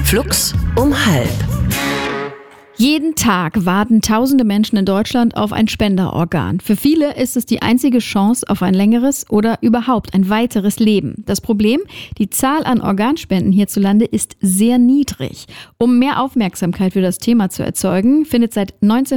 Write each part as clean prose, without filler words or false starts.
Flux um 12:30. Jeden Tag warten tausende Menschen in Deutschland auf ein Spenderorgan. Für viele ist es die einzige Chance auf ein längeres oder überhaupt ein weiteres Leben. Das Problem? Die Zahl an Organspenden hierzulande ist sehr niedrig. Um mehr Aufmerksamkeit für das Thema zu erzeugen, findet seit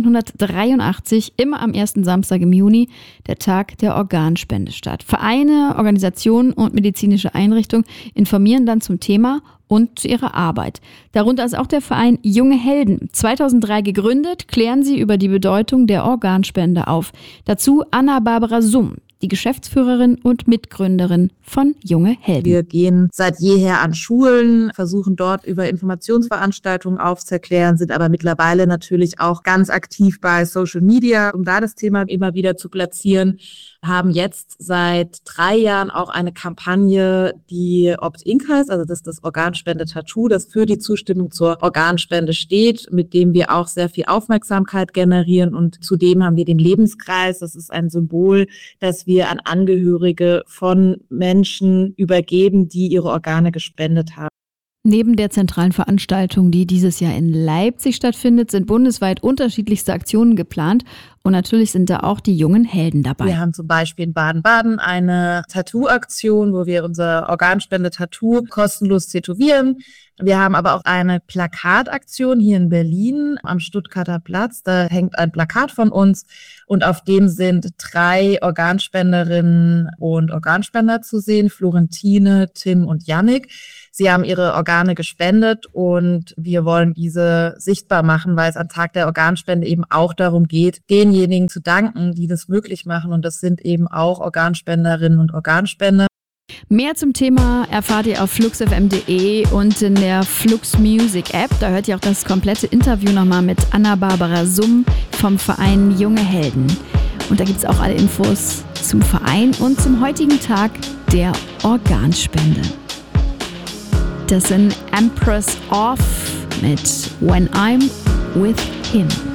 1983 immer am ersten Samstag im Juni der Tag der Organspende statt. Vereine, Organisationen und medizinische Einrichtungen informieren dann zum Thema und zu ihrer Arbeit. Darunter ist auch der Verein Junge Helden. 2003 gegründet, klären sie über die Bedeutung der Organspende auf. Dazu Anna-Barbara Summ, die Geschäftsführerin und Mitgründerin von Junge Helden. Wir gehen seit jeher an Schulen, versuchen dort über Informationsveranstaltungen aufzuklären, sind aber mittlerweile natürlich auch ganz aktiv bei Social Media, um da das Thema immer wieder zu platzieren. Haben jetzt seit 3 Jahren auch eine Kampagne, die Opt-in heißt, also das ist das Organspende-Tattoo, das für die Zustimmung zur Organspende steht, mit dem wir auch sehr viel Aufmerksamkeit generieren. Und zudem haben wir den Lebenskreis, das ist ein Symbol, das wir an Angehörige von Menschen übergeben, die ihre Organe gespendet haben. Neben der zentralen Veranstaltung, die dieses Jahr in Leipzig stattfindet, sind bundesweit unterschiedlichste Aktionen geplant. Und natürlich sind da auch die jungen Helden dabei. Wir haben zum Beispiel in Baden-Baden eine Tattoo-Aktion, wo wir unser Organspende-Tattoo kostenlos tätowieren. Wir haben aber auch eine Plakataktion hier in Berlin am Stuttgarter Platz. Da hängt ein Plakat von uns und auf dem sind 3 Organspenderinnen und Organspender zu sehen, Florentine, Tim und Yannick. Sie haben ihre Organe gespendet und wir wollen diese sichtbar machen, weil es am Tag der Organspende eben auch darum geht, denjenigen zu danken, die das möglich machen. Und das sind eben auch Organspenderinnen und Organspender. Mehr zum Thema erfahrt ihr auf fluxfm.de und in der Flux Music App. Da hört ihr auch das komplette Interview nochmal mit Anna-Barbara Summ vom Verein Junge Helden. Und da gibt es auch alle Infos zum Verein und zum heutigen Tag der Organspende. Das sind Empress Off mit When I'm With Him.